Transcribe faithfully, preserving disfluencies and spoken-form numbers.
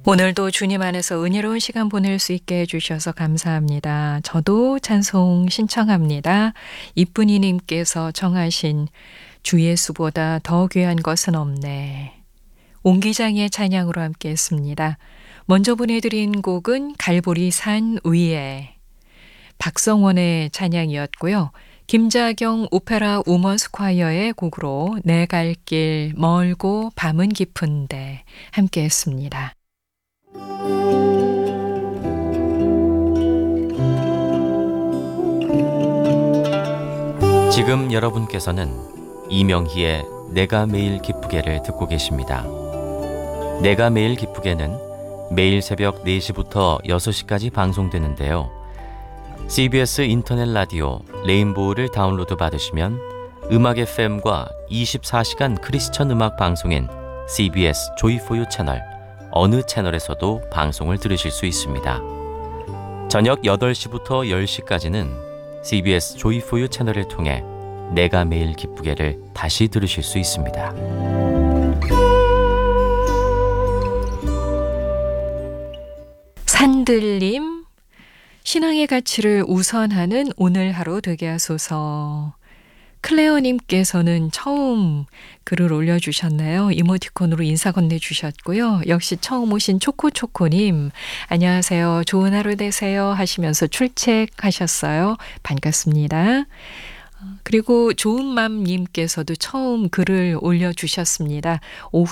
오늘도 주님 안에서 은혜로운 시간 보낼 수 있게 해주셔서 감사합니다. 저도 찬송 신청합니다. 이쁜이님께서 청하신 주 예수보다 더 귀한 것은 없네. 옹기장의 찬양으로 함께 했습니다. 먼저 보내드린 곡은 갈보리 산 위에 박성원의 찬양이었고요. 김자경 오페라 우먼스 콰이어의 곡으로 내 갈 길 멀고 밤은 깊은데 함께 했습니다. 지금 여러분께서는 이명희의 내가 매일 기쁘게를 듣고 계십니다. 내가 매일 기쁘게는 매일 새벽 네 시부터 여섯 시까지 방송되는데요. 씨비에스 인터넷 라디오 레인보우를 다운로드 받으시면 음악 에프엠과 이십사 시간 크리스천 음악 방송인 씨비에스 조이포유 채널 어느 채널에서도 방송을 들으실 수 있습니다. 저녁 여덟 시부터 열 시까지는 씨비에스 조이포유 채널을 통해 내가 매일 기쁘게를 다시 들으실 수 있습니다. 산들님, 신앙의 가치를 우선하는 오늘 하루 되게 하소서. 클레어님께서는 처음 글을 올려주셨나요? 이모티콘으로 인사 건네주셨고요. 역시 처음 오신 초코초코님, 안녕하세요. 좋은 하루 되세요 하시면서 출첵하셨어요. 반갑습니다. 그리고 좋은맘님께서도 처음 글을 올려주셨습니다. 오후